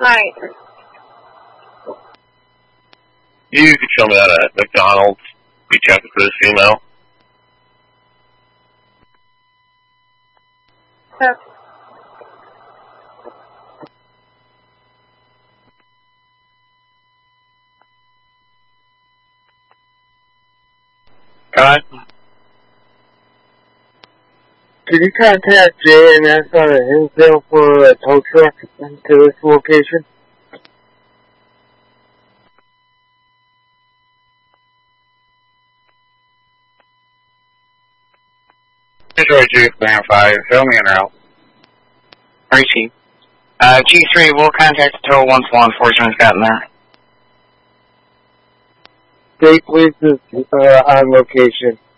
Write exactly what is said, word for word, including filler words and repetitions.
Right. You could show me that at McDonald's. Be checking for this female. Yep. God. Could you contact J and S on Hinsdale for a tow truck to this location? Detroit two, Clear five, fill me in route. Richie. Uh, G three, we'll contact the tow once law enforcement's gotten there. State police is uh, on location.